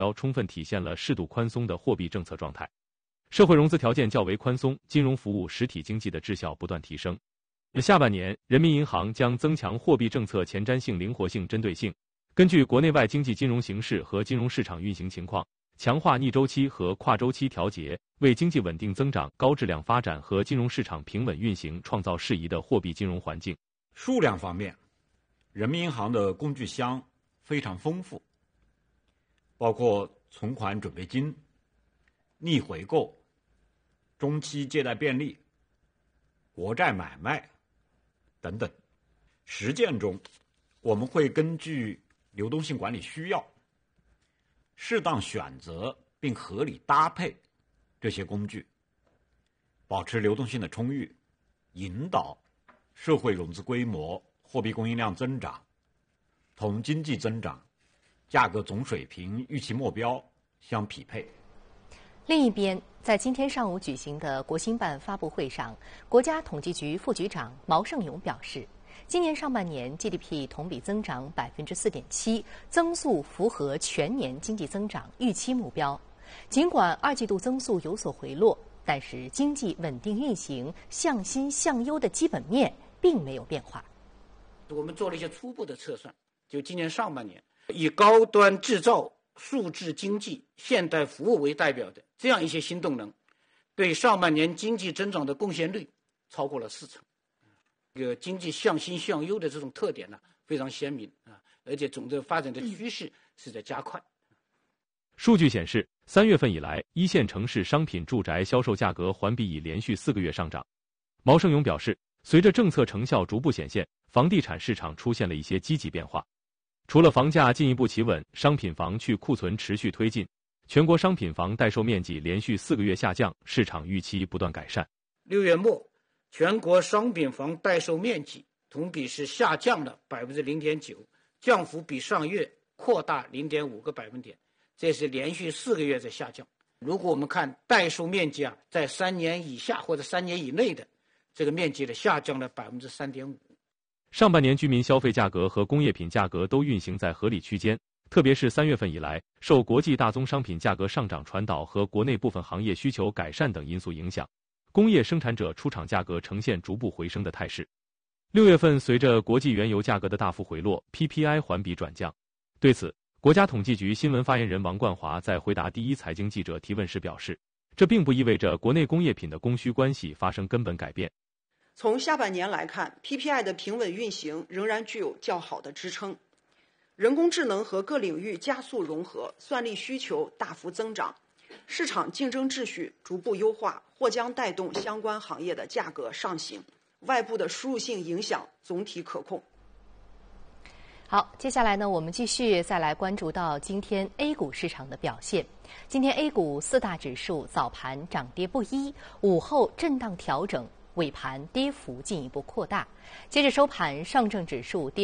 充分体现了适度宽松的货币政策状态。社会融资条件较为宽松，金融服务实体经济的质效不断提升。下半年，人民银行将增强货币政策前瞻性、灵活性、针对性，根据国内外经济金融形势和金融市场运行情况，强化逆周期和跨周期调节，为经济稳定增长、高质量发展和金融市场平稳运行创造适宜的货币金融环境。 数量方面，人民银行的工具箱非常丰富，包括存款准备金、逆回购、中期借贷便利、国债买卖等等。实践中，我们会根据流动性管理需要，适当选择并合理搭配这些工具，保持流动性的充裕，引导社会融资规模、货币供应量增长同经济增长、价格总水平预期目标相匹配。 另一边，在今天上午举行的国新办发布会上，国家统计局副局长毛盛勇表示，今年上半年 GDP 同比增长 4.7%， 增速符合全年经济增长预期目标。尽管二季度增速有所回落，但是经济稳定运行、向新向优的基本面并没有变化。 我们做了一些初步的测算，就今年上半年，以高端制造、数字经济、现代服务为代表的这样一些新动能，对上半年经济增长的贡献率超过了40%。这个经济向新向优的这种特点呢，非常鲜明啊，而且总的发展的趋势是在加快。 数据显示，3月份以来，一线城市商品住宅销售价格环比已连续4个月上涨。毛盛勇表示，随着政策成效逐步显现，房地产市场出现了一些积极变化。除了房价进一步企稳，商品房去库存持续推进，全国商品房待售面积连续4个月下降，市场预期不断改善。 6月末，全国商品房待售面积同比是下降了 0.9%， 降幅比上月扩大 0.5个百分点，这是连续4个月在下降。如果我们看待售面积在3年以下或者3年以内的这个面积的下降了 3.5%。 上半年居民消费价格和工业品价格都运行在合理区间，特别是3月份以来，受国际大宗商品价格上涨传导和国内部分行业需求改善等因素影响，工业生产者出厂价格呈现逐步回升的态势。6月份随着国际原油价格的大幅回落 ，PPI 环比转降。对此，国家统计局新闻发言人王冠华在回答第一财经记者提问时表示，这并不意味着国内工业品的供需关系发生根本改变。 从下半年来看 ，PPI 的平稳运行仍然具有较好的支撑。人工智能和各领域加速融合，算力需求大幅增长，市场竞争秩序逐步优化，或将带动相关行业的价格上行。外部的输入性影响总体可控。 好，接下来呢，我们继续再来关注到今天 A 股市场的表现。今天 A 股4大指数早盘涨跌不一，午后震荡调整，尾盘跌幅进一步扩大。截至收盘，上证指数跌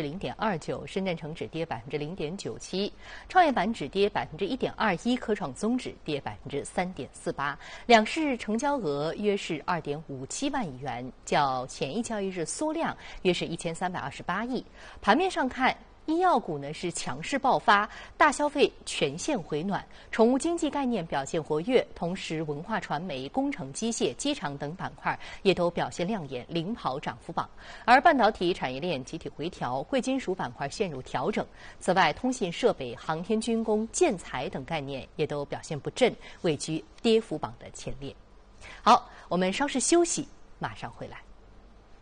0.29%， 深圳成指跌 0.97%， 创业板指跌 1.21%， 科创综指跌 3.48%。两市成交额约是 2.57 万亿元，较前一交易日缩量约是1328亿。盘面上看，医药股呢是强势爆发，大消费全线回暖，宠物经济概念表现活跃，同时文化传媒、工程机械、机场等板块也都表现亮眼，领跑涨幅榜。而半导体产业链集体回调，贵金属板块陷入调整。此外，通信设备、航天军工、建材等概念也都表现不振，位居跌幅榜的前列。好，我们稍事休息，马上回来。